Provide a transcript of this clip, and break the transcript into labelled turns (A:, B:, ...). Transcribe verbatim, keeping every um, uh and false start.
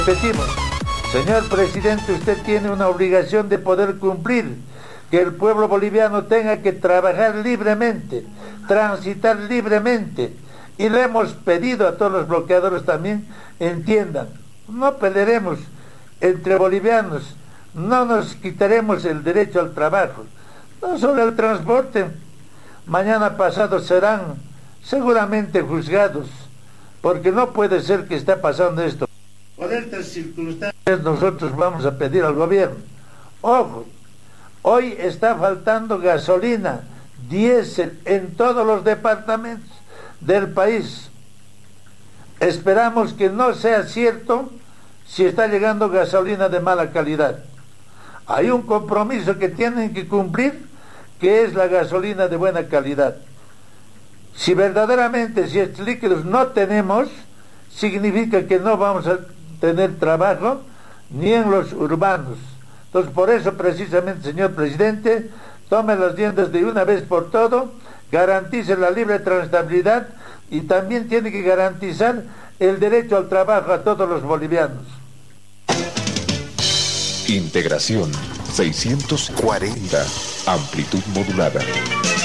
A: Repetimos, señor presidente, usted tiene una obligación de poder cumplir, que el pueblo boliviano tenga que trabajar libremente, transitar libremente, y le hemos pedido a todos los bloqueadores también, entiendan, no pelearemos entre bolivianos, no nos quitaremos el derecho al trabajo, no solo el transporte, mañana pasado serán seguramente juzgados, porque no puede ser que esté pasando esto. Por estas circunstancias nosotros vamos a pedir al gobierno, ojo, hoy está faltando gasolina, diésel en todos los departamentos del país. Esperamos que no sea cierto si está llegando gasolina de mala calidad. Hay un compromiso que tienen que cumplir, que es la gasolina de buena calidad. Si verdaderamente, si estos líquidos no tenemos, significa que no vamos a tener trabajo ni en los urbanos. Entonces, por eso precisamente, señor presidente, tome las riendas de una vez por todo, garantice la libre transitabilidad y también tiene que garantizar el derecho al trabajo a todos los bolivianos.
B: Integración seiscientos cuarenta, amplitud modulada.